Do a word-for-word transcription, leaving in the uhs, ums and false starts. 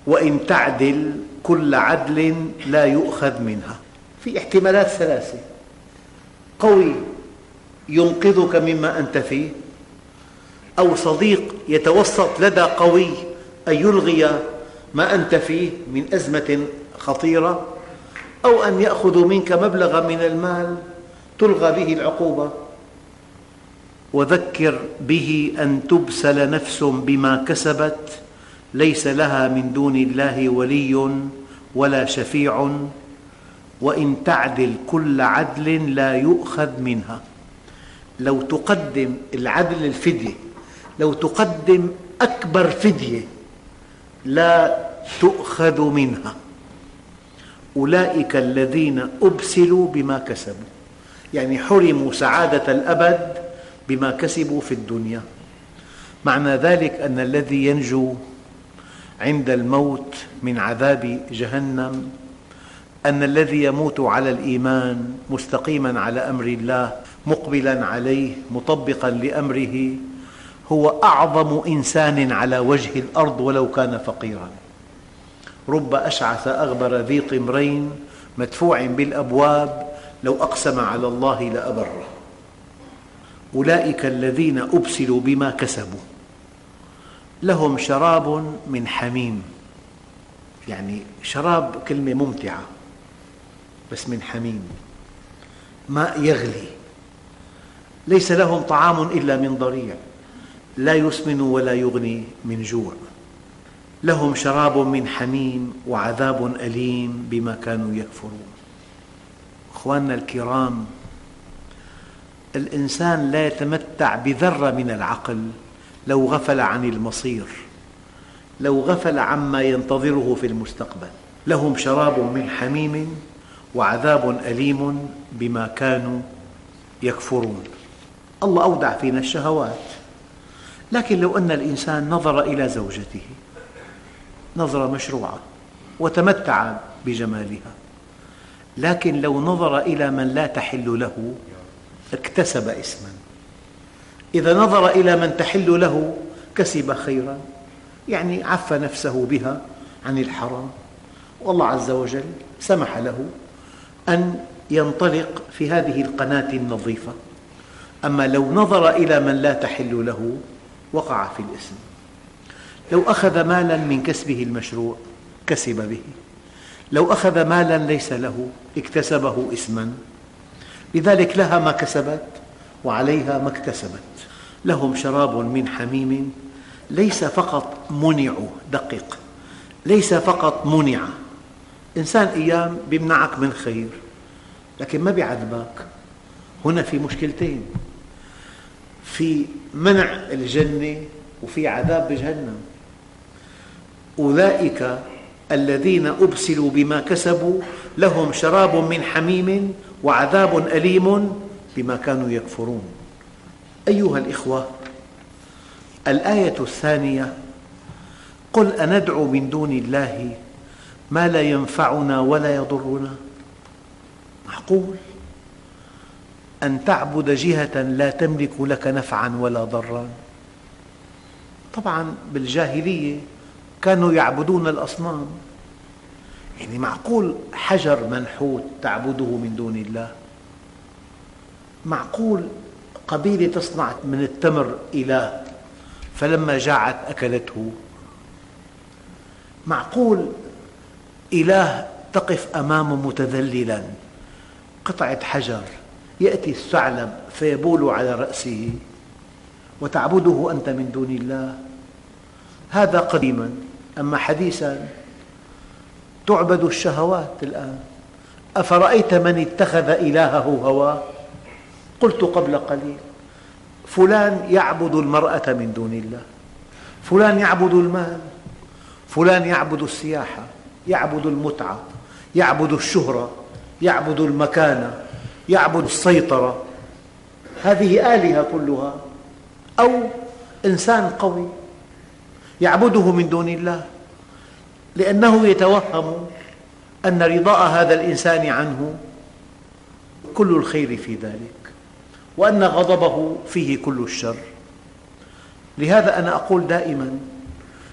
وإن تعدل كل عدل لا يؤخذ منها. في احتمالات ثلاثة: قوي ينقذك مما أنت فيه، أو صديق يتوسط لدى قوي أن يلغي ما أنت فيه من أزمة خطيرة، أو أن يأخذ منك مبلغا من المال تلغى به العقوبة. وذكر به أن تبسل نفس بما كسبت ليس لها من دون الله ولي ولا شفيع وإن تعدل كل عدل لا يؤخذ منها. لو تقدم العدل الفدية، لو تقدم أكبر فدية لا تؤخذ منها. أولئك الذين أبسلوا بما كسبوا، يعني حرموا سعادة الأبد بما كسبوا في الدنيا. معنى ذلك أن الذي ينجو عند الموت من عذاب جهنم، أن الذي يموت على الإيمان مستقيما على أمر الله مقبلا عليه مطبقا لأمره هو أعظم إنسان على وجه الأرض ولو كان فقيرا. رب أشعث أغبر ذي طمرين مدفوع بالأبواب لو أقسم على الله لأبره. أولئك الذين أبسلوا بما كسبوا لهم شراب من حميم، يعني شراب كلمة ممتعة بس من حميم، ماء يغلي، ليس لهم طعام إلا من ضريع لا يسمن ولا يغني من جوع. لهم شراب من حميم وعذاب أليم بما كانوا يكفرون. أخواننا الكرام، الإنسان لا يتمتع بذرة من العقل لو غفل عن المصير، لو غفل عما ينتظره في المستقبل. لهم شراب من حميم وعذاب أليم بما كانوا يكفرون. الله أودع فينا الشهوات، لكن لو أن الإنسان نظر إلى زوجته نظرة مشروعة وتمتع بجمالها، لكن لو نظر إلى من لا تحل له اكتسب إثما. إذا نظر إلى من تحل له كسب خيرا، يعني عف نفسه بها عن الحرام، والله عز وجل سمح له أن ينطلق في هذه القناة النظيفة. أما لو نظر إلى من لا تحل له وقع في الإثم. لو أخذ مالا من كسبه المشروع كسب به، لو أخذ مالا ليس له اكتسبه إثما. لذلك لها ما كسبت وعليها ما اكتسبت. لهم شراب من حميم، ليس فقط منعوا، دقق، ليس فقط منع. إنسان أيام يمنعك من خير لكن ما يعذبك. هنا في مشكلتين: في منع الجنة وفي عذاب بجهنم. أولئك الذين أبسلوا بما كسبوا لهم شراب من حميم وعذاب أليم بما كانوا يكفرون. أيها الإخوة، الآية الثانية: قل أندعو من دون الله ما لا ينفعنا ولا يضرنا. معقول أن تعبد جهة لا تملك لك نفعا ولا ضرا؟ طبعا بالجاهلية كانوا يعبدون الأصنام، يعني معقول حجر منحوت تعبده من دون الله؟ معقول قبيلة تصنع من التمر إله فلما جاعت أكلته؟ معقول إله تقف أمامه متذللا، قطعة حجر يأتي الثعلب فيبول على رأسه وتعبده أنت من دون الله؟ هذا قديما. أما حديثا تعبد الشهوات الآن. أفرأيت من اتخذ إلهه هواه؟ قلت قبل قليل فلان يعبد المرأة من دون الله، فلان يعبد المال، فلان يعبد السياحة، يعبد المتعة، يعبد الشهرة، يعبد المكانة، يعبد السيطرة. هذه آلهة كلها. أو إنسان قوي يعبده من دون الله لأنه يتوهم أن رضاء هذا الإنسان عنه كل الخير في ذلك، وأن غضبه فيه كل الشر. لهذا أنا أقول دائما: